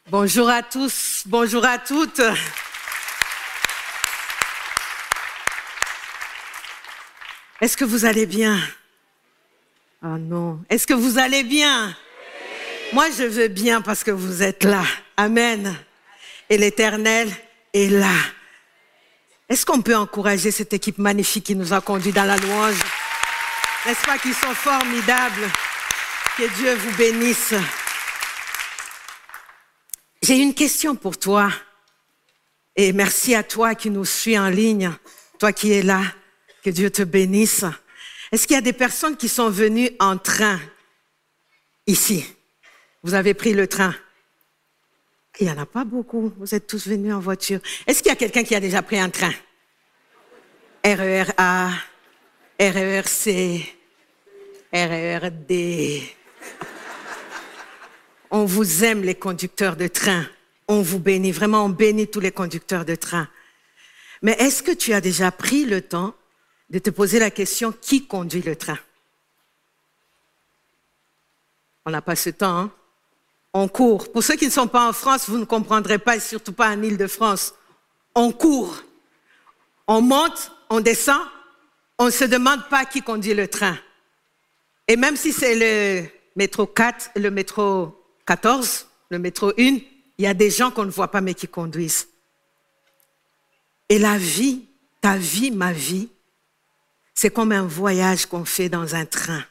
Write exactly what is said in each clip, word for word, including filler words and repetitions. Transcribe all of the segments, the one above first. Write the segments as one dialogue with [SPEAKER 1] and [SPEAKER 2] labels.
[SPEAKER 1] Bonjour à tous, bonjour à toutes. Est-ce que vous allez bien? Oh non. Est-ce que vous allez bien? Moi, je veux bien parce que vous êtes là. Amen. Et l'Éternel est là. Est-ce qu'on peut encourager cette équipe magnifique qui nous a conduits dans la louange? N'est-ce pas qu'ils sont formidables? Que Dieu vous bénisse. J'ai une question pour toi. Et merci à toi qui nous suis en ligne, toi qui es là. Que Dieu te bénisse. Est-ce qu'il y a des personnes qui sont venues en train ici? Vous avez pris le train? Il n'y en a pas beaucoup. Vous êtes tous venus en voiture. Est-ce qu'il y a quelqu'un qui a déjà pris un train? R E R A, R E R C, R E R D. On vous aime, les conducteurs de train. On vous bénit. Vraiment, on bénit tous les conducteurs de train. Mais est-ce que tu as déjà pris le temps de te poser la question, qui conduit le train? On n'a pas ce temps, hein? On court. Pour ceux qui ne sont pas en France, vous ne comprendrez pas, et surtout pas en Île-de-France. On court. On monte, on descend, on ne se demande pas qui conduit le train. Et même si c'est le métro quatre, le métro quatorze, le métro un, il y a des gens qu'on ne voit pas mais qui conduisent. Et la vie, ta vie, ma vie, c'est comme un voyage qu'on fait dans un train.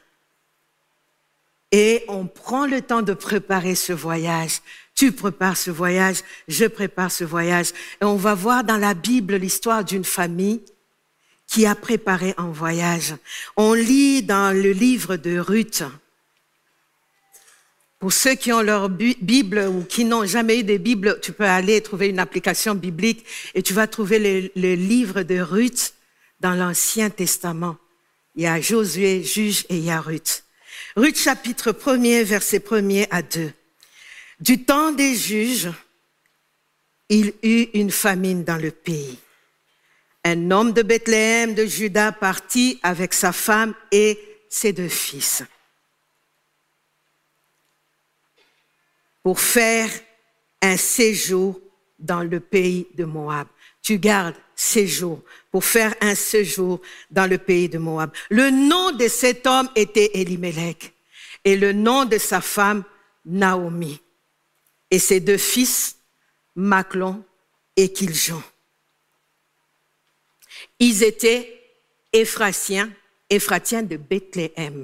[SPEAKER 1] Et on prend le temps de préparer ce voyage. Tu prépares ce voyage, je prépare ce voyage. Et on va voir dans la Bible l'histoire d'une famille qui a préparé un voyage. On lit dans le livre de Ruth. Pour ceux qui ont leur Bible ou qui n'ont jamais eu de Bible, tu peux aller trouver une application biblique et tu vas trouver le, le livre de Ruth dans l'Ancien Testament. Il y a Josué, Juge, et il y a Ruth. Ruth chapitre premier, verset premier à deux. Du temps des juges, il eut une famine dans le pays. Un homme de Bethléem de Juda partit avec sa femme et ses deux fils pour faire un séjour dans le pays de Moab. Tu gardes séjour, pour faire un séjour dans le pays de Moab. Le nom de cet homme était Elimelech et le nom de sa femme Naomi et ses deux fils Machlon et Kiljon. Ils étaient Éphratiens, Éphratiens de Bethléem.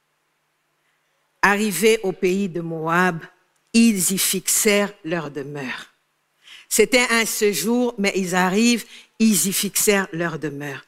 [SPEAKER 1] Arrivés au pays de Moab, ils y fixèrent leur demeure. C'était un séjour, mais ils arrivent, ils y fixèrent leur demeure.